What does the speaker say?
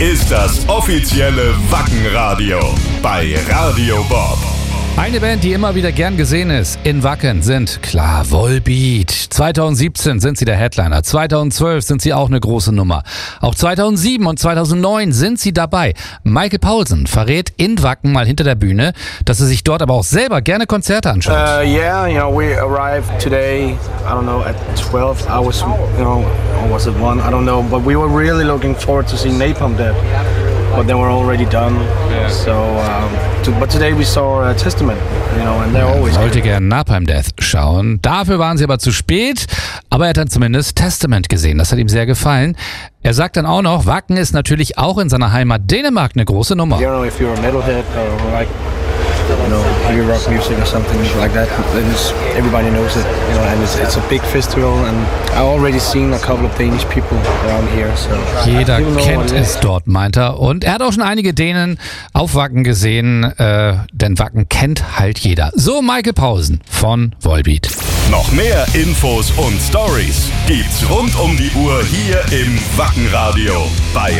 ist das offizielle Wacken-Radio bei Radio Bob. Eine Band, die immer wieder gern gesehen ist in Wacken, sind klar Volbeat. 2017 sind sie der Headliner, 2012 sind sie auch eine große Nummer. Auch 2007 und 2009 sind sie dabei. Michael Paulsen verrät in Wacken mal hinter der Bühne, dass er sich dort aber auch selber gerne Konzerte anschaut. Yeah, we arrived today, I don't know, at 12 hours, or was it 1? I don't know, but we were really looking forward to seeing Napalm Death. But they were already done. Yeah. So, but today we saw Testament, and they're always. Er wollte gerne Napalm Death schauen. Dafür waren sie aber zu spät. Aber er hat dann zumindest Testament gesehen. Das hat ihm sehr gefallen. Er sagt dann auch noch, Wacken ist natürlich auch in seiner Heimat Dänemark eine große Nummer. If you're a metalhead or like, heavy rock music or something like that, then everybody knows it, and it's a big festival, and I've already seen a couple of Danish people around here, so jeder kennt es dort, meint er. Und er hat auch schon einige Dänen auf Wacken gesehen, denn Wacken kennt halt jeder. So Michael Paulsen von Volbeat. Noch mehr Infos und Stories gibt's rund um die Uhr hier im Wacken-Radio bei